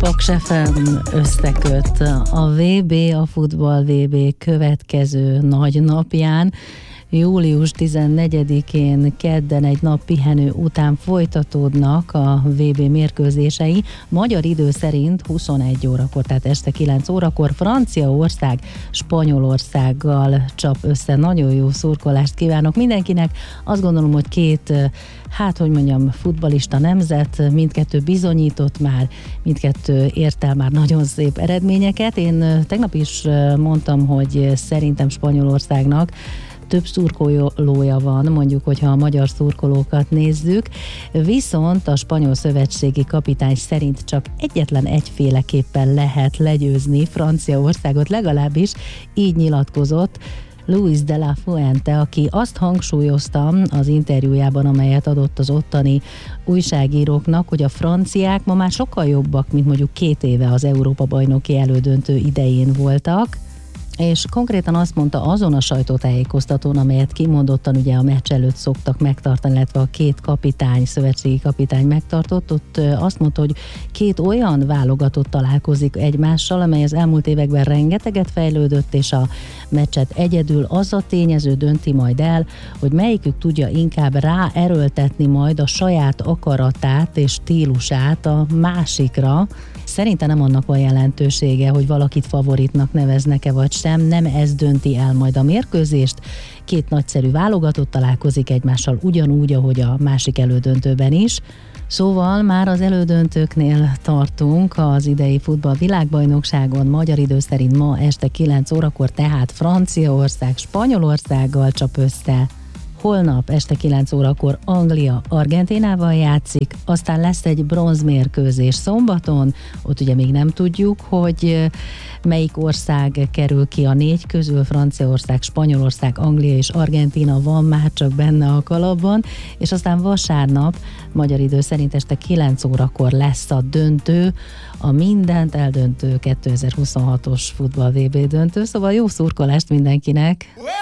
Paks FM összeköt a VB, a futball VB következő nagy napján. Július 14-én kedden egy nap pihenő után folytatódnak a VB mérkőzései. Magyar idő szerint 21 órakor, tehát este 9 órakor Franciaország Spanyolországgal csap össze. Nagyon jó szurkolást kívánok mindenkinek. Azt gondolom, hogy két futballista nemzet, mindkettő bizonyított már, mindkettő ért el már nagyon szép eredményeket. Én tegnap is mondtam, hogy szerintem Spanyolországnak több szurkolója van, mondjuk, hogyha a magyar szurkolókat nézzük, viszont a spanyol szövetségi kapitány szerint csak egyetlen egyféleképpen lehet legyőzni Franciaországot, legalábbis így nyilatkozott Luis de la Fuente, aki azt hangsúlyozta az interjújában, amelyet adott az ottani újságíróknak, hogy a franciák ma már sokkal jobbak, mint mondjuk 2 éve az Európa-bajnoki elődöntő idején voltak, és konkrétan azt mondta azon a sajtótájékoztatón, amelyet kimondottan ugye a meccs előtt szoktak megtartani, illetve a két kapitány, szövetségi kapitány megtartott, ott azt mondta, hogy 2 olyan válogatott találkozik egymással, amely az elmúlt években rengeteget fejlődött, és a meccset egyedül az a tényező dönti majd el, hogy melyikük tudja inkább ráerőltetni majd a saját akaratát és stílusát a másikra. Szerintem nem annak van jelentősége, hogy valakit favoritnak neveznek-e vagy sem, nem ez dönti el majd a mérkőzést. 2 nagyszerű válogatott találkozik egymással ugyanúgy, ahogy a másik elődöntőben is. Szóval már az elődöntőknél tartunk az idei futball világbajnokságon, magyar idő szerint ma este 9 órakor, tehát Franciaország Spanyolországgal csap össze. Holnap este 9 órakor Anglia Argentínával játszik, aztán lesz egy bronzmérkőzés szombaton, ott ugye még nem tudjuk, hogy melyik ország kerül ki a 4 közül, Franciaország, Spanyolország, Anglia és Argentína van már csak benne a kalapban, és aztán vasárnap, magyar idő szerint este 9 órakor lesz a döntő, a mindent eldöntő 2026-os futball VB döntő, szóval jó szurkolást mindenkinek!